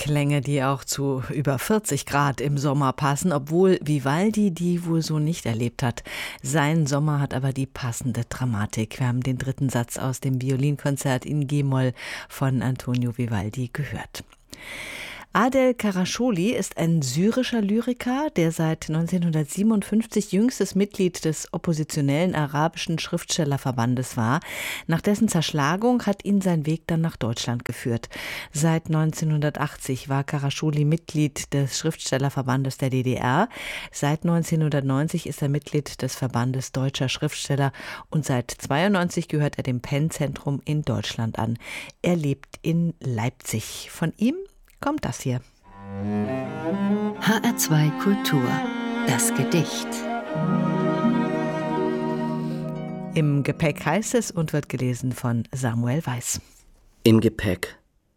Klänge, die auch zu über 40 Grad im Sommer passen, obwohl Vivaldi die wohl so nicht erlebt hat. Sein Sommer hat aber die passende Dramatik. Wir haben den dritten Satz aus dem Violinkonzert in G-Moll von Antonio Vivaldi gehört. Adel Karasholi ist ein syrischer Lyriker, der seit 1957 jüngstes Mitglied des oppositionellen arabischen Schriftstellerverbandes war. Nach dessen Zerschlagung hat ihn sein Weg dann nach Deutschland geführt. Seit 1980 war Karasholi Mitglied des Schriftstellerverbandes der DDR. Seit 1990 ist er Mitglied des Verbandes deutscher Schriftsteller und seit 1992 gehört er dem Penn-Zentrum in Deutschland an. Er lebt in Leipzig. Von ihm kommt das hier. HR2 Kultur. Das Gedicht. Im Gepäck heißt es und wird gelesen von Samuel Weiß. Im Gepäck.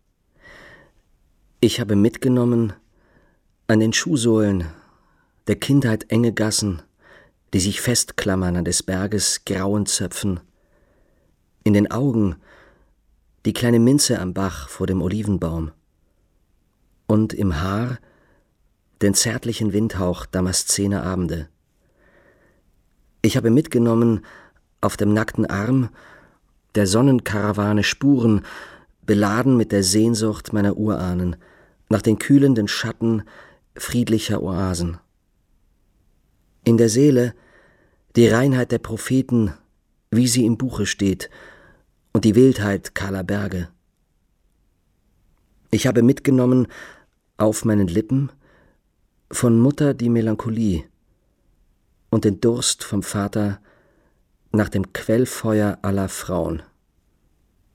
Ich habe mitgenommen an den Schuhsohlen der Kindheit enge Gassen, die sich festklammern an des Berges grauen Zöpfen. In den Augen die kleine Minze am Bach vor dem Olivenbaum. Und im Haar den zärtlichen Windhauch Damaszener Abende. Ich habe mitgenommen auf dem nackten Arm der Sonnenkarawane Spuren, beladen mit der Sehnsucht meiner Urahnen, nach den kühlenden Schatten friedlicher Oasen. In der Seele die Reinheit der Propheten, wie sie im Buche steht, und die Wildheit kahler Berge. Ich habe mitgenommen auf meinen Lippen von Mutter die Melancholie und den Durst vom Vater nach dem Quellfeuer aller Frauen.